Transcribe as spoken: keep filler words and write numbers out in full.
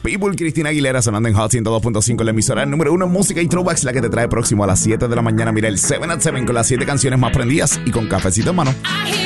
Pitbull, Cristina Aguilera sonando en Hot ciento dos punto cinco, la emisora número uno en música y throwbacks, la que te trae próximo a las siete de la mañana. Mira el siete at siete con las siete canciones más prendidas y con cafecito en mano.